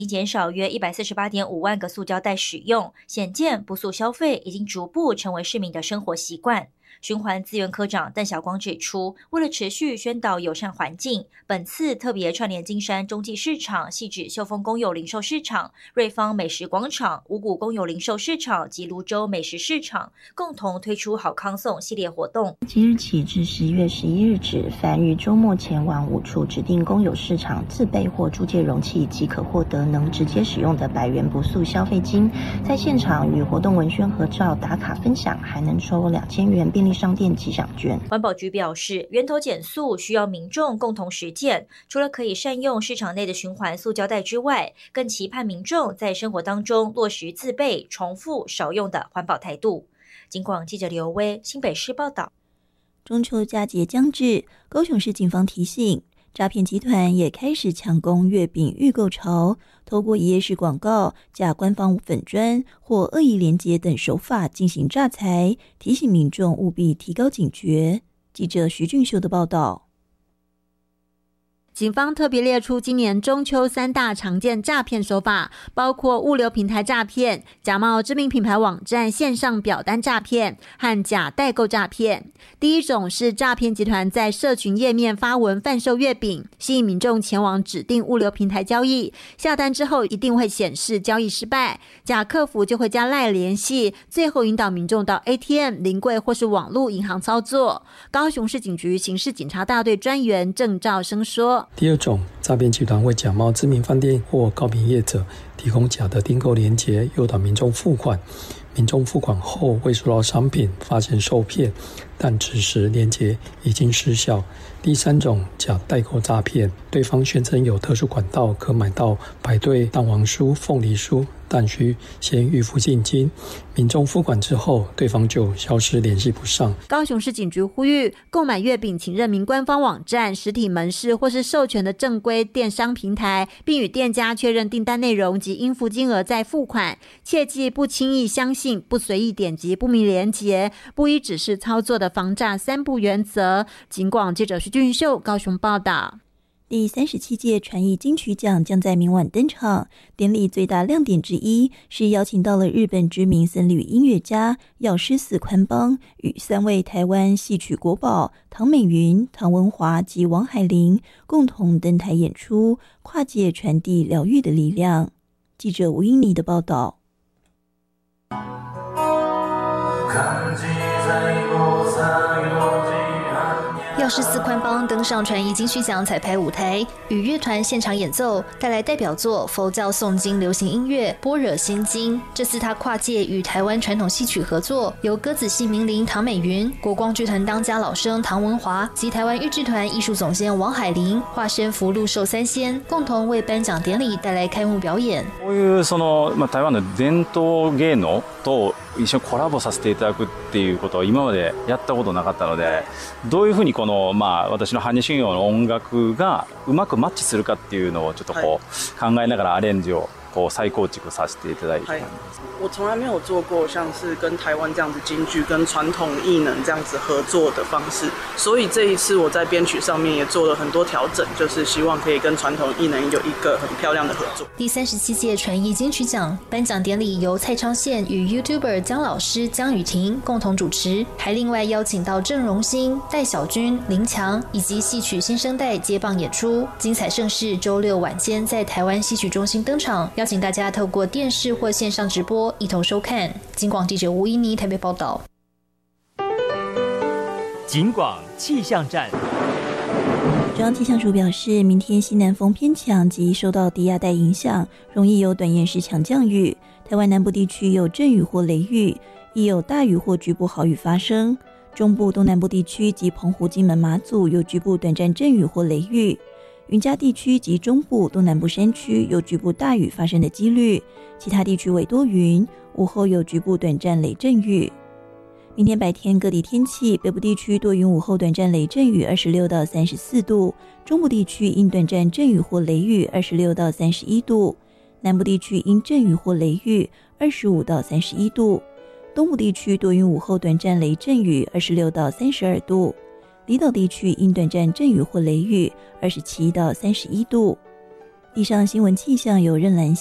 已减少约148.5万个塑胶袋使用，显见不塑消费已经逐步成为市民的生活习惯。循环资源科长邓晓光指出，为了持续宣导友善环境，本次特别串联金山中继市场、汐止秀峰公有零售市场、瑞芳美食广场、五股公有零售市场及泸州美食市场，共同推出好康送系列活动。 即日起至11月11日止，凡于周末前往5处指定公有市场自备或租借容器，即可获得能直接使用的100元不塑消费金。在现场与活动文宣合照、打卡分享，还能抽2000元便利商店吉祥券。 环保局表示，源头减塑需要民众共同实践，除了可以善用市场内的循环塑胶袋之外，更期盼民众在生活当中落实自备、重复、少用的环保态度。警广记者刘威，新北市报道。 中秋佳节将至，高雄市警方提醒，诈骗集团也开始抢攻月饼预购潮，透过一页式广告、假官方粉专或恶意连结等手法进行诈财，提醒民众务必提高警觉。记者徐俊秀的报道。 警方特别列出今年中秋3大常见诈骗手法，包括物流平台诈骗、假冒知名品牌网站线上表单诈骗和假代购诈骗。第一种是诈骗集团在社群页面发文贩售月饼，吸引民众前往指定物流平台交易，下单之后一定会显示交易失败，假客服就会加赖联系，最后引导民众到 ATM、临柜或是网络银行操作。高雄市警局刑事警察大队专员郑兆生说， 第二种，诈骗集团会假冒知名饭店或糕饼业者，提供假的订购链接，诱导民众付款。民众付款后未收到商品，发现受骗，但此时链接已经失效。第三种，假代购诈骗，对方宣称有特殊管道可买到排队蛋黄酥、凤梨酥，但需先预付现金，民众付款之后，对方就消失联系不上。 高雄市警局呼吁，购买月饼请认明官方网站、实体门市或是授权的正规电商平台，并与店家确认订单内容及应付金额再付款。切记不轻易相信、不随意点击不明连结、不依指示操作的防诈3不原则。警广记者徐俊秀高雄报道。 第37届传艺金曲奖将在明晚登场，典礼最大亮点之一是邀请到了日本知名僧侣音乐家药师寺宽邦与3位台湾戏曲国宝唐美云、唐文华及王海玲共同登台演出，跨界传递疗愈的力量。记者吴英妮的报道。 药师寺宽邦登上传艺金曲奖彩排舞台，与乐团现场演奏，带来代表作佛教诵经流行音乐《般若心经》。这次他跨界与台湾传统戏曲合作，由歌子戏名伶唐美云、国光剧团当家老生唐文华及台湾豫剧团艺术总监王海玲化身福禄寿3仙，共同为颁奖典礼带来开幕表演。 こういう台湾の伝統芸能と一緒にコラボさせていただくっていうことを今までやったことなかったので、どういうふうにこの私の般若心経の音楽がうまくマッチするかっていうのをちょっと考えながらアレンジを再構築させていただいて。 我从来没有做过像是跟台湾这样子京剧跟传统艺能这样子合作的方式，所以这一次我在编曲上面也做了很多调整，就是希望可以跟传统艺能有一个很漂亮的合作。 第37届传艺金曲奖颁奖典礼由蔡昌宪与 YouTuber 姜老师姜雨婷共同主持，还另外邀请到郑荣兴、戴小军、林强以及戏曲新生代接棒演出。精彩盛事周六晚间在台湾戏曲中心登场，邀请大家透过电视或线上直播一同收看。警广记者吴依妮台北报道。 警广气象站。 中央气象署表示，明天西南风偏强及受到低压带影响，容易有短延时强降雨。台湾南部地区有阵雨或雷雨，亦有大雨或局部豪雨发生。中部东南部地区及澎湖、金门、马祖有局部短暂阵雨或雷雨。云嘉地区及中部东南部山区有局部大雨发生的几率，其他地区为多云，午后有局部短暂雷阵雨。明天白天各地天气，北部地区多云，午后短暂雷阵雨26到34度，中部地区因短暂阵雨或雷雨26到31度，南部地区因阵雨或雷雨25到31度，东部地区多云，午后短暂雷阵雨26到32度，离岛地区因短暂阵雨或雷雨27到31度。 以上新闻气象由任兰